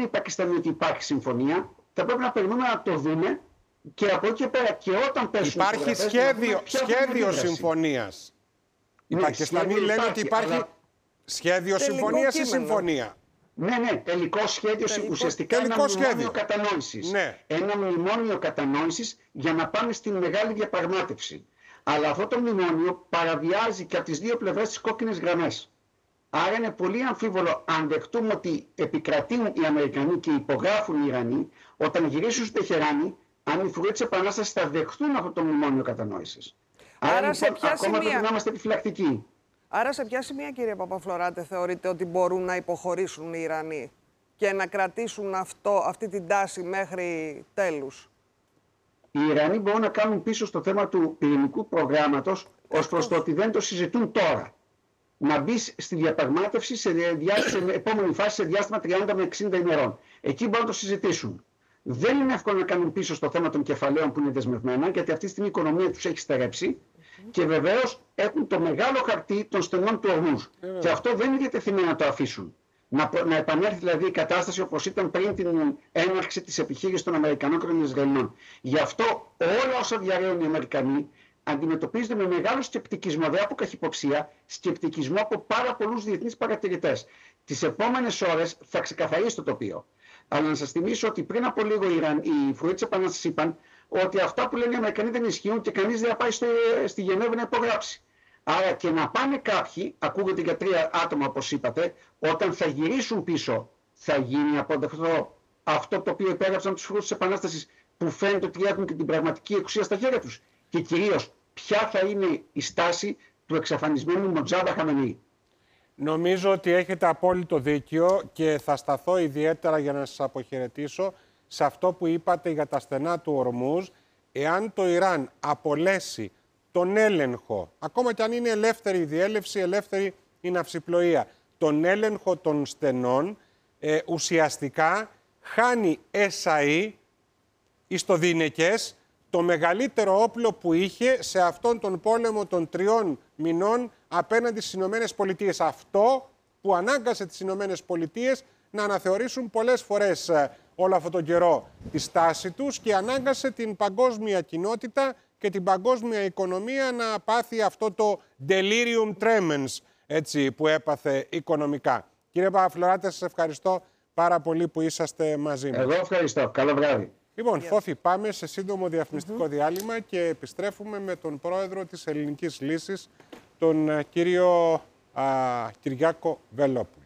οι Πακιστανοί ότι υπάρχει συμφωνία, θα πρέπει να περιμένουμε να το δούμε και από εκεί και πέρα και όταν πέσουν. Υπάρχει σχέδιο συμφωνίας. Οι Πακιστανοί λένε ότι υπάρχει σχέδιο συμφωνίας ή συμφωνία. Ναι, τελικό σχέδιο, ουσιαστικά ένα μνημόνιο κατανόησης. Ναι. Ένα μνημόνιο κατανόησης για να πάμε στην μεγάλη διαπραγμάτευση. Αλλά αυτό το μνημόνιο παραβιάζει και από τις δύο πλευρές τις κόκκινες γραμμές. Άρα είναι πολύ αμφίβολο αν δεχτούμε ότι επικρατούν οι Αμερικανοί και υπογράφουν οι Ιρανοί, όταν γυρίσουν στο Τεχεράνι, αν οι φρουροί της Επανάστασης θα δεχτούν αυτό το μνημόνιο κατανόησης. Άρα σε ποια ακόμα πρέπει να είμαστε επιφυλακτικοί. Άρα σε ποια σημεία, κύριε Παπαφλωράτε, θεωρείτε ότι μπορούν να υποχωρήσουν οι Ιρανοί και να κρατήσουν αυτή την τάση μέχρι τέλους? Οι Ιρανοί μπορούν να κάνουν πίσω στο θέμα του πυρηνικού προγράμματος ως προς το ότι δεν το συζητούν τώρα. Να μπει στη διαπραγμάτευση σε επόμενη φάση σε διάστημα 30 με 60 ημερών. Εκεί μπορούν να το συζητήσουν. Δεν είναι εύκολο να κάνουν πίσω στο θέμα των κεφαλαίων που είναι δεσμευμένα, γιατί αυτή τη στιγμή η οικονομία τους έχει στερέψει. Και βεβαίως έχουν το μεγάλο χαρτί των στενών του Ορμούζ. Και αυτό δεν είναι διατεθειμένοι να το αφήσουν. Να επανέλθει δηλαδή η κατάσταση όπως ήταν πριν την έναρξη της επιχείρησης των Αμερικανών και των Ισραηλινών. Γι' αυτό όλα όσα διαρρέουν οι Αμερικανοί αντιμετωπίζονται με μεγάλο σκεπτικισμό, δεν από καχυποψία, σκεπτικισμό από πάρα πολλούς διεθνείς παρατηρητές. Τις επόμενες ώρες θα ξεκαθαρίσει το τοπίο. Αλλά να σας θυμίσω ότι πριν από λίγο οι φρουροί της Επανάστασης είπαν ότι αυτά που λένε οι Αμερικανοί δεν ισχύουν και κανείς δεν θα πάει στη Γενέβη να υπογράψει. Άρα και να πάνε κάποιοι, ακούγονται για 3 άτομα όπως είπατε, όταν θα γυρίσουν πίσω θα γίνει αποδεκτό αυτό το οποίο υπέγραψαν τους φρουρούς της Επανάστασης, που φαίνεται ότι έχουν και την πραγματική εξουσία στα χέρια τους. Και κυρίως ποια θα είναι η στάση του εξαφανισμένου Μοτζάμπα Χαμενεή. Νομίζω ότι έχετε απόλυτο δίκιο και θα σταθώ ιδιαίτερα για να σας αποχαιρετήσω σε αυτό που είπατε για τα στενά του Ορμούζ. Εάν το Ιράν απολέσει τον έλεγχο, ακόμα και αν είναι ελεύθερη η διέλευση, ελεύθερη η ναυσιπλοεία, τον έλεγχο των στενών, ουσιαστικά χάνει εσαΐ εις το δίνεκες το μεγαλύτερο όπλο που είχε σε αυτόν τον πόλεμο των 3 μηνών απέναντι στις Ηνωμένες Πολιτείες. Αυτό που ανάγκασε τις Ηνωμένες Πολιτείες να αναθεωρήσουν πολλές φορές όλο αυτόν τον καιρό τη στάση τους και ανάγκασε την παγκόσμια κοινότητα και την παγκόσμια οικονομία να πάθει αυτό το delirium tremens, έτσι, που έπαθε οικονομικά. Κύριε Παπαφλωράτε, σας ευχαριστώ πάρα πολύ που είσαστε μαζί μας. Εγώ ευχαριστώ. Καλό βράδυ. Λοιπόν, Φώφη, πάμε σε σύντομο διαφημιστικό διάλειμμα και επιστρέφουμε με τον πρόεδρο της Ελληνικής Λύσης, τον κύριο Κυριάκο Βελόπουλο.